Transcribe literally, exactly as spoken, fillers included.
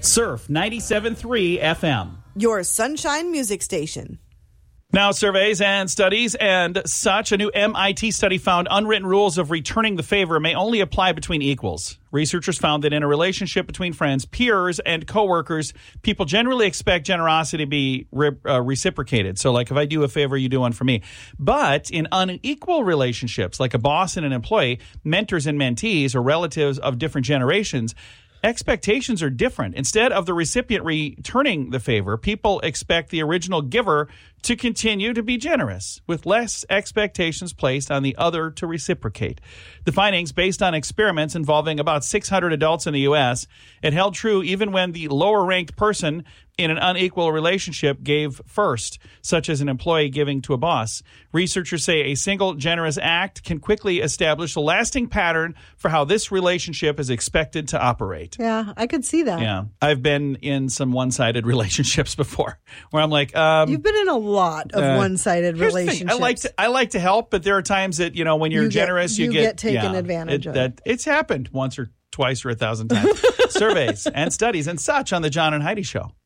Surf ninety-seven point three F M. Your Sunshine Music Station. Now, surveys and studies and such. A new M I T study found unwritten rules of returning the favor may only apply between equals. Researchers found that in a relationship between friends, peers, and coworkers, people generally expect generosity to be re- uh, reciprocated. So, like, if I do a favor, you do one for me. But in unequal relationships, like a boss and an employee, mentors and mentees, or relatives of different generations, expectations are different. Instead of the recipient returning the favor, people expect the original giver to continue to be generous, with less expectations placed on the other to reciprocate. The findings, based on experiments involving about six hundred adults in the U S, it held true even when the lower-ranked person in an unequal relationship gave first, such as an employee giving to a boss. Researchers say a single generous act can quickly establish a lasting pattern for how this relationship is expected to operate. Yeah, I could see that. Yeah. I've been in some one-sided relationships before where I'm like... Um, You've been in a lot of uh, one-sided here's the thing. relationships. I like to I like to help, but there are times that, you know, when you're You get- generous, you you, get taken yeah, advantage it, of. That, it's happened once or twice or a thousand times. Surveys and studies and such on the John and Heidi Show.